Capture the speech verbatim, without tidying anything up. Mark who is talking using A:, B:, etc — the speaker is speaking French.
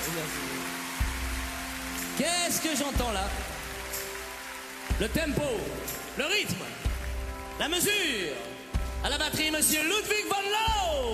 A: Qu'est-ce que j'entends là? Le tempo, le rythme, la mesure. À la batterie, monsieur Ludwig von Lowe.